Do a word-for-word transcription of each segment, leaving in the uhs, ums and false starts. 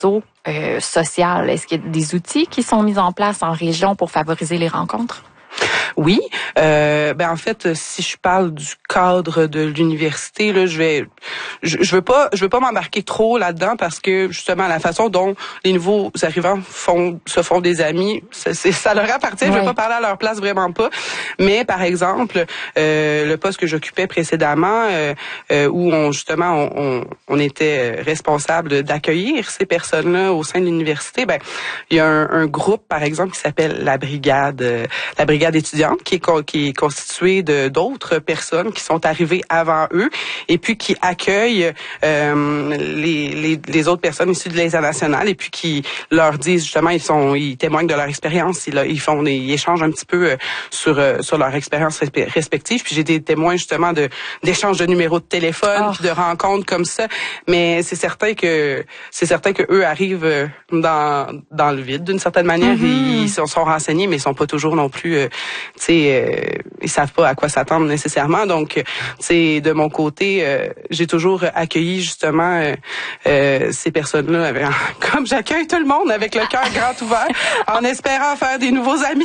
réseau euh, social? Est-ce qu'il y a des outils qui sont mis en place en région pour favoriser les rencontres? Oui, euh, ben en fait, si je parle du cadre de l'université, là, je vais, je, je veux pas, je veux pas m'embarquer trop là-dedans parce que justement la façon dont les nouveaux arrivants font, se font des amis, ça, c'est, ça leur appartient. Ouais. Je veux pas parler à leur place, vraiment pas. Mais par exemple, euh, le poste que j'occupais précédemment, euh, euh, où on justement on, on, on était responsable d'accueillir ces personnes-là au sein de l'université, ben il y a un, un groupe par exemple qui s'appelle la brigade, euh, la brigade étudiante qui est, qui est constituée de d'autres personnes qui sont arrivées avant eux et puis qui accueillent euh, les, les les autres personnes issues de l'international et puis qui leur disent justement ils sont ils témoignent de leur expérience, ils, ils font des ils échangent un petit peu sur sur leur expérience respective. Puis j'ai été témoin justement de d'échanges de numéros de téléphone oh. puis de rencontres comme ça, mais c'est certain que c'est certain que eux arrivent dans dans le vide d'une certaine manière. Mm-hmm. Ils sont, sont renseignés mais ils sont pas toujours non plus euh, tu sais, euh, ils savent pas à quoi s'attendre nécessairement. Donc, tu sais, de mon côté, euh, j'ai toujours accueilli justement euh, euh, ces personnes-là, avec, comme j'accueille tout le monde, avec le cœur grand ouvert, en espérant faire des nouveaux amis.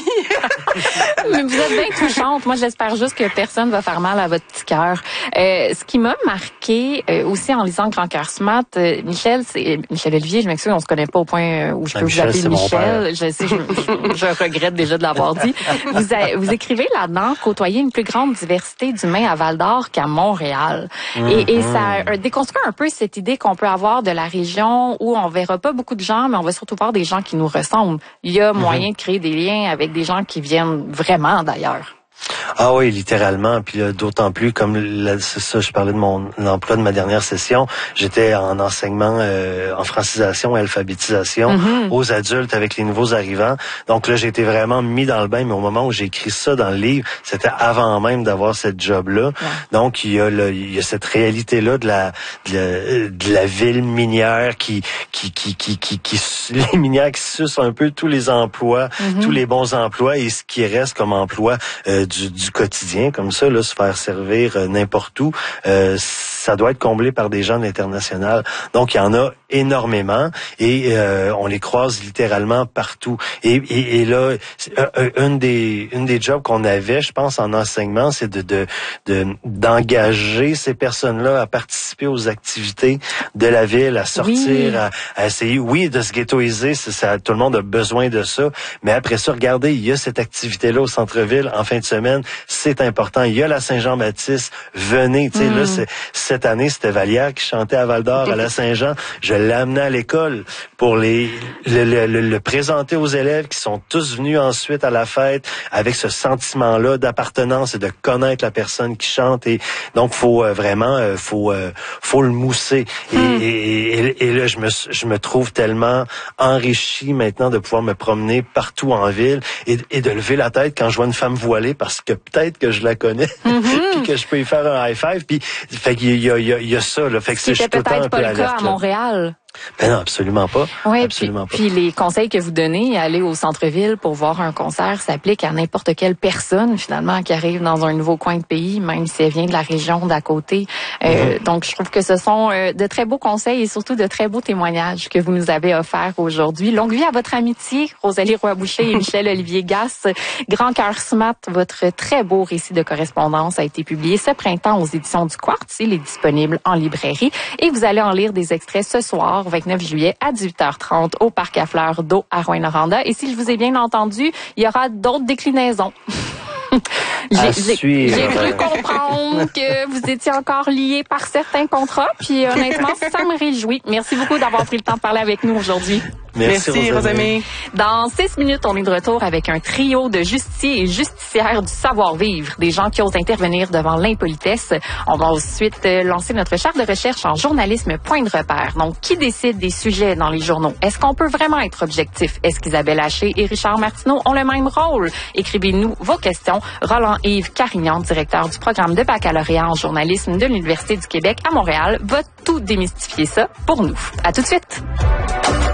Mais vous êtes bien touchante. Moi, j'espère juste que personne va faire mal à votre petit cœur. Euh, ce qui m'a marqué euh, aussi en lisant Grand Cœur Smart, euh, Michel, c'est Michel Olivier. Je m'excuse, on se connaît pas au point où je peux ah, vous Michel, appeler Michel. Je sais, je, je, je regrette déjà de l'avoir dit. Vous, a, vous écrivez là-dedans côtoyer une plus grande diversité d'humains à Val-d'Or qu'à Montréal. Mmh, et, et mmh. ça déconstruit un peu cette idée qu'on peut avoir de la région où on verra pas beaucoup de gens, mais on va surtout voir des gens qui nous ressemblent. Il y a moyen mmh. de créer des liens avec des gens qui viennent vraiment d'ailleurs. Ah oui, littéralement. Puis là, d'autant plus, comme là, c'est ça, je parlais de mon emploi de ma dernière session, j'étais en enseignement euh, en francisation et alphabétisation mm-hmm. aux adultes avec les nouveaux arrivants. Donc là, j'ai été vraiment mis dans le bain, mais au moment où j'ai écrit ça dans le livre, c'était avant même d'avoir cette job-là. Ouais. Donc, il y a le, il y a cette réalité-là de la, de la, de la ville minière qui, qui, qui, qui, qui, qui, les minières qui sucent un peu tous les emplois, mm-hmm. tous les bons emplois et ce qui reste comme emploi euh, du, du quotidien, comme ça, là, se faire servir euh, n'importe où, euh, ça doit être comblé par des gens de l'international. Donc, il y en a énormément et euh, on les croise littéralement partout. Et, et, et là, une des une des jobs qu'on avait, je pense, en enseignement, c'est de, de, de d'engager ces personnes-là à participer aux activités de la ville, à sortir, oui. à, à essayer, oui, de se ghettoiser, c'est, ça, tout le monde a besoin de ça, mais après ça, regardez, il y a cette activité-là au centre-ville en fin de semaine, c'est important. Il y a la Saint-Jean-Baptiste, venez, tu sais, mm. là, c'est, cette année, c'était Vallière qui chantait à Val-d'Or, à la Saint-Jean. Je l'ai amené à l'école pour les le, le, le, le présenter aux élèves qui sont tous venus ensuite à la fête avec ce sentiment-là d'appartenance et de connaître la personne qui chante. Et donc, faut euh, vraiment, euh, faut euh, faut le mousser. Et, mm. et, et, et là, je me je me trouve tellement enrichi maintenant de pouvoir me promener partout en ville et, et de lever la tête quand je vois une femme voilée parce que peut-être que je la connais mm-hmm. puis que je peux y faire un high five. Puis fait qu'il y a il y a, il y a ça là. Fait que c'est je suis tout le temps un peu alerte. C'était peut-être pas le cas à Montréal. Ben non, absolument pas. Oui, absolument puis, pas. puis les conseils que vous donnez, aller au centre-ville pour voir un concert, s'appliquent à n'importe quelle personne, finalement, qui arrive dans un nouveau coin de pays, même si elle vient de la région d'à côté. Euh, mm-hmm. Donc, je trouve que ce sont euh, de très beaux conseils et surtout de très beaux témoignages que vous nous avez offerts aujourd'hui. Longue vie à votre amitié, Rosalie Roy-Boucher et Michel Olivier Gasse. Grand Cœur Smart, votre très beau récit de correspondance a été publié ce printemps aux éditions du Quartz. Il est disponible en librairie et vous allez en lire des extraits ce soir, vingt-neuf juillet à dix-huit heures trente au Parc à Fleurs d'Eau à Rouyn-Noranda. Et si je vous ai bien entendu, il y aura d'autres déclinaisons. j'ai, j'ai, j'ai cru comprendre que vous étiez encore liés par certains contrats, puis honnêtement, ça me réjouit. Merci beaucoup d'avoir pris le temps de parler avec nous aujourd'hui. Merci, Merci Rosamie. Dans six minutes, on est de retour avec un trio de justiciers et justicières du savoir-vivre, des gens qui osent intervenir devant l'impolitesse. On va ensuite lancer notre charte de recherche en journalisme point de repère. Donc, qui décide des sujets dans les journaux? Est-ce qu'on peut vraiment être objectif? Est-ce qu'Isabelle Haché et Richard Martineau ont le même rôle? Écrivez-nous vos questions. Roland-Yves Carignan, directeur du programme de baccalauréat en journalisme de l'Université du Québec à Montréal, va tout démystifier ça pour nous. À tout de suite!